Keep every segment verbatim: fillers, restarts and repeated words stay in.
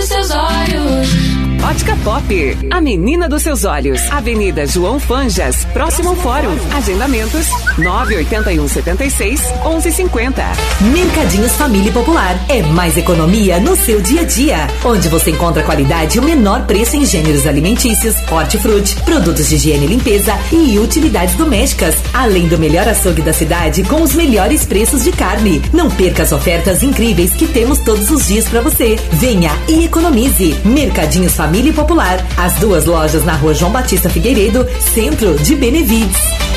seus olhos. Ótica Pop, a menina dos seus olhos. Avenida João Fanjas, próximo ao Fórum. Agendamentos nove oito um sete seis, onze cinquenta. Mercadinhos Família Popular. É mais economia no seu dia a dia. Onde você encontra qualidade e o menor preço em gêneros alimentícios, hortifruti, produtos de higiene e limpeza e utilidades domésticas. Além do melhor açougue da cidade com os melhores preços de carne. Não perca as ofertas incríveis que temos todos os dias para você. Venha e economize. Mercadinhos Família Família Popular. As duas lojas na rua João Batista Figueiredo, centro de Benevides.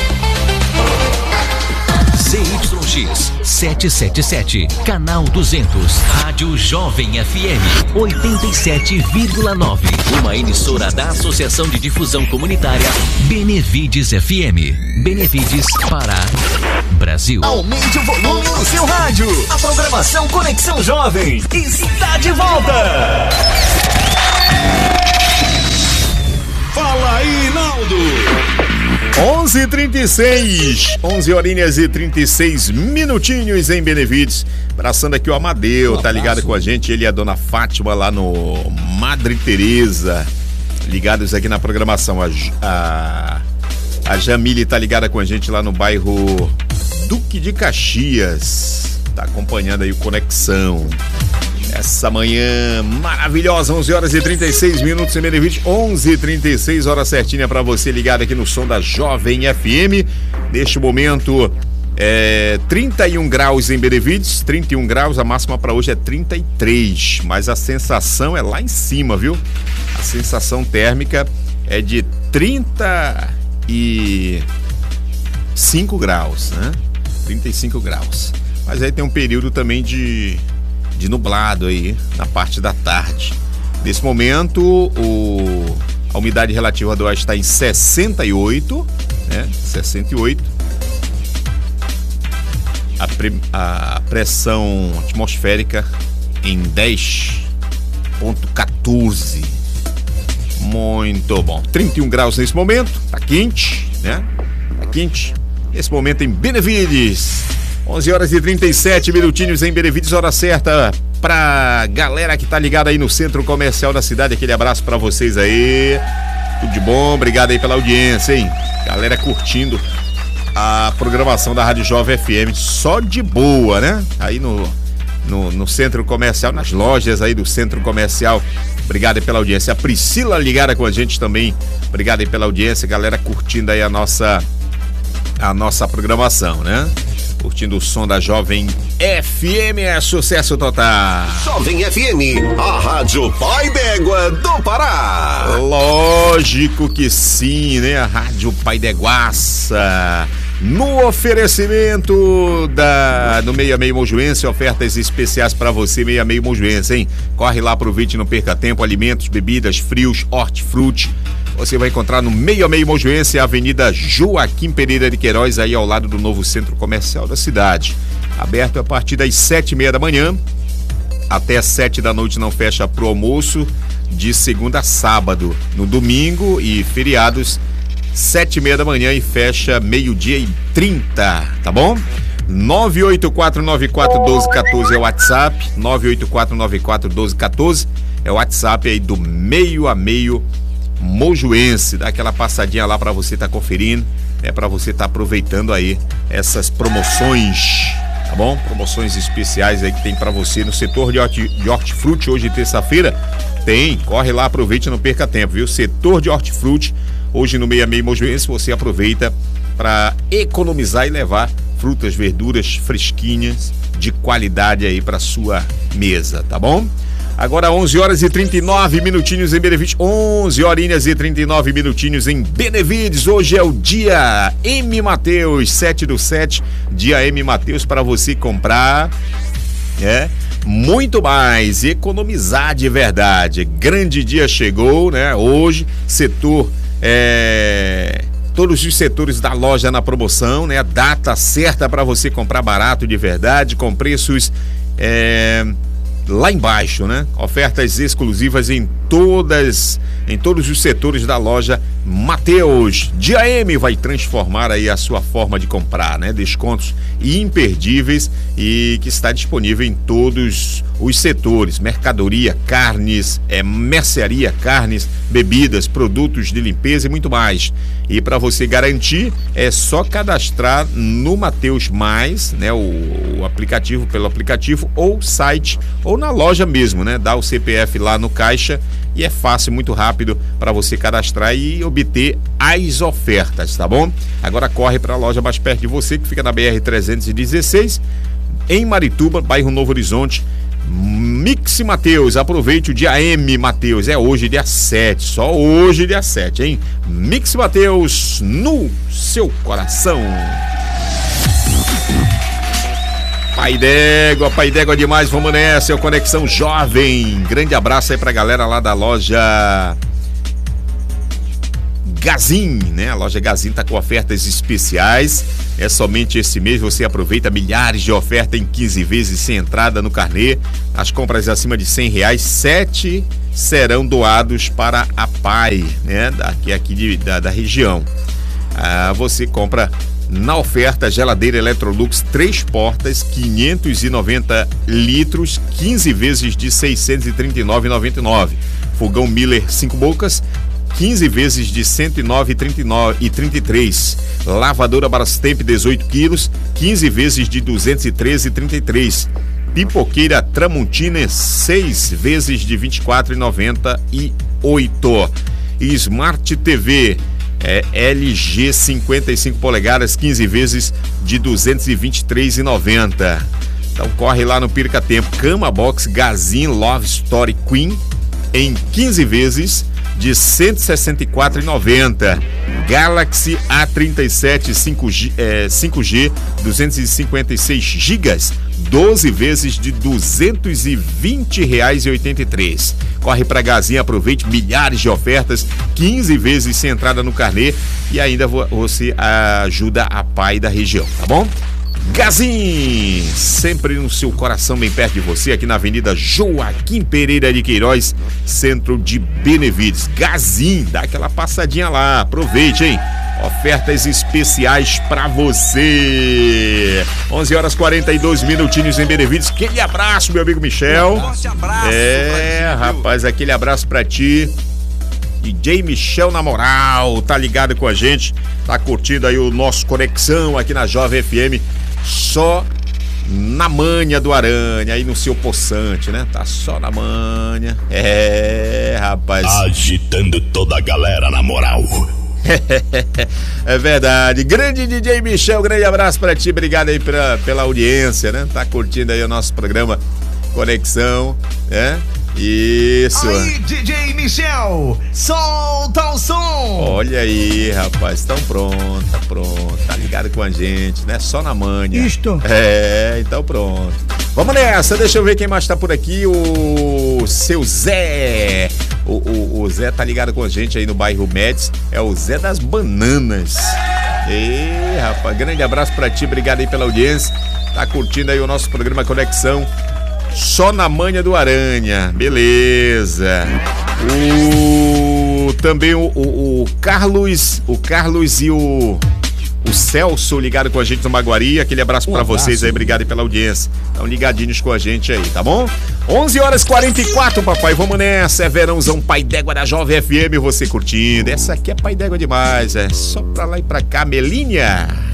C Y X setecentos e setenta e sete, canal duzentos, Rádio Jovem F M oitenta e sete vírgula nove, uma emissora da Associação de Difusão Comunitária Benevides F M. Benevides, Pará, Brasil. Aumente o volume no seu rádio. A programação Conexão Jovem está de volta. Fala aí, Naldo! onze e trinta e seis, onze horinhas e trinta e seis minutinhos em Benevides. Abraçando aqui o Amadeu, tá ligado com a gente, ele e a dona Fátima lá no Madre Teresa, ligados aqui na programação. A, a, a Jamile tá ligada com a gente lá no bairro Duque de Caxias, tá acompanhando aí o Conexão. Essa manhã maravilhosa, onze horas e trinta e seis minutos em Benevides, onze e trinta e seis, hora certinha para você ligado aqui no som da Jovem F M. Neste momento, é, trinta e um graus em Benevides, trinta e um graus, a máxima para hoje é trinta e três, mas a sensação é lá em cima, viu? A sensação térmica é de trinta e cinco graus, né? trinta e cinco graus. Mas aí tem um período também de... de nublado aí na parte da tarde. Nesse momento, o, a umidade relativa do ar está em sessenta e oito, né? sessenta e oito. A, pre, a pressão atmosférica em dez vírgula quatorze. Muito bom. trinta e um graus nesse momento. Tá quente, né? Tá quente. Nesse momento em Benevides. onze horas e trinta e sete minutinhos em Benevides, hora certa pra galera que tá ligada aí no centro comercial da cidade. Aquele abraço pra vocês aí. Tudo de bom, obrigado aí pela audiência, hein? Galera curtindo a programação da Rádio Jovem F M, só de boa, né? Aí no, no, no centro comercial, nas lojas aí do centro comercial. Obrigado aí pela audiência. A Priscila ligada com a gente também. Obrigado aí pela audiência, galera curtindo aí a nossa, a nossa programação, né? Curtindo o som da Jovem F M, é sucesso total. Jovem F M, a Rádio Pai d'Égua do Pará. Lógico que sim, né? A Rádio Pai d'Éguaça. No oferecimento da do seis seis Mojuense, ofertas especiais para você, seis seis Mojuense, hein? Corre lá, aproveite, não perca tempo. Alimentos, bebidas, frios, hortifruti. Você vai encontrar no seis seis Mojuense, Avenida Joaquim Pereira de Queiroz, aí ao lado do novo centro comercial da cidade. Aberto a partir das sete e meia da manhã, até as sete da noite, não fecha pro almoço, de segunda a sábado. No domingo e feriados, sete e meia da manhã e fecha meio-dia e trinta, tá bom? nove oito quatro nove quatro um dois um quatro é o WhatsApp, nove oito quatro nove quatro um dois um quatro é o WhatsApp aí do meio a meio Mojuense. Dá aquela passadinha lá para você estar tá conferindo, é para você estar tá aproveitando aí essas promoções, tá bom? Promoções especiais aí que tem para você no setor de, horti, de hortifruti hoje, terça-feira. Tem, corre lá, aproveite, não perca tempo, viu? Setor de hortifruti hoje no seis seis Mojuense, você aproveita para economizar e levar frutas, verduras fresquinhas de qualidade aí para sua mesa, tá bom? Agora onze horas e trinta e nove minutinhos em Benevides, onze horinhas e trinta e nove minutinhos em Benevides. Hoje é o dia M. Mateus, sete do sete, dia M. Mateus, para você comprar, é, muito mais, economizar de verdade. Grande dia chegou, né? Hoje, setor, é, todos os setores da loja na promoção, né? A data certa para você comprar barato de verdade, com preços, é, lá embaixo, né? Ofertas exclusivas em todas, em todos os setores da loja Mateus. Dia M vai transformar aí a sua forma de comprar, né? Descontos imperdíveis e que está disponível em todos os setores: mercadoria, carnes, é, mercearia, carnes, bebidas, produtos de limpeza e muito mais. E para você garantir, é só cadastrar no Mateus Mais, né, o, o aplicativo, pelo aplicativo ou site, ou na loja mesmo, né? Dá o C P F lá no caixa e é fácil, muito rápido para você cadastrar e obter as ofertas, tá bom? Agora corre para a loja mais perto de você, que fica na B R trezentos e dezesseis, em Marituba, bairro Novo Horizonte. Mix Mateus, aproveite o dia M Mateus, é hoje dia sete, só hoje dia sete, hein? Mix Mateus no seu coração. Pai d'égua, pai d'égua demais, vamos nessa, é o Conexão Jovem. Grande abraço aí pra galera lá da loja Gazin, né? A loja Gazin tá com ofertas especiais. É somente esse mês você aproveita milhares de ofertas em quinze vezes sem entrada no carnê. As compras acima de cem reais, sete serão doados para a P A I, né? Daqui aqui de, da, da região. Ah, você compra na oferta geladeira Electrolux três portas, quinhentos e noventa litros, quinze vezes de seiscentos e trinta e nove reais e noventa e nove centavos. Fogão Miller cinco bocas, quinze vezes de cento e nove reais e trinta e três centavos. Lavadora Brastemp dezoito quilos, quinze vezes de duzentos e treze reais e trinta e três centavos. Pipoqueira Tramontina seis vezes de vinte e quatro reais e noventa e oito centavos. Smart T V é, L G cinquenta e cinco polegadas, quinze vezes de duzentos e vinte e três reais e noventa centavos. Então corre lá no Perca Tempo. Cama Box Gazin Love Story Queen em quinze vezes de cento e sessenta e quatro reais e noventa centavos. Galaxy A trinta e sete cinco G, é, cinco G duzentos e cinquenta e seis gigas, doze vezes de duzentos e vinte reais e oitenta e três centavos. Corre pra Gazin, aproveite milhares de ofertas, quinze vezes sem entrada no carnê e ainda você ajuda a P A I da região, tá bom? Gazin, sempre no seu coração, bem perto de você, aqui na Avenida Joaquim Pereira de Queiroz, centro de Benevides. Gazin, dá aquela passadinha lá, aproveite, hein? Ofertas especiais pra você. onze horas e quarenta e dois minutinhos em Benevides. Aquele abraço, meu amigo Michel. Um abraço. É, rapaz, aquele abraço pra ti. D J Michel na moral, tá ligado com a gente, tá curtindo aí o nosso Conexão aqui na Jovem F M, só na manha do Aranha, aí no seu poçante, né? Tá só na manha. É, rapaz. Agitando toda a galera na moral. É verdade. Grande D J Michel, grande abraço pra ti, obrigado aí pela, pela audiência, né? Tá curtindo aí o nosso programa Conexão, né? Isso. Aí, D J Michel, solta o som. Olha aí, rapaz, estão pronto, tá pronto, tá ligado com a gente, né? Só na manha. Isto. É, então pronto. Vamos nessa, deixa eu ver quem mais tá por aqui, o seu Zé. O, o, o Zé tá ligado com a gente aí no bairro Médici, é o Zé das Bananas. Ei, rapaz, grande abraço pra ti, obrigado aí pela audiência, tá curtindo aí o nosso programa Conexão. Só na manha do Aranha, beleza. O também o, o, o Carlos, o Carlos e o o Celso ligado com a gente no Maguari. Aquele abraço um pra abraço. Vocês aí, obrigado aí pela audiência. Estão ligadinhos com a gente aí, tá bom? onze horas e quarenta e quatro, papai, vamos nessa. É verãozão Pai d'Égua da Jovem F M, você curtindo. Essa aqui é Pai d'Égua demais, é só pra lá e pra cá, Melinha.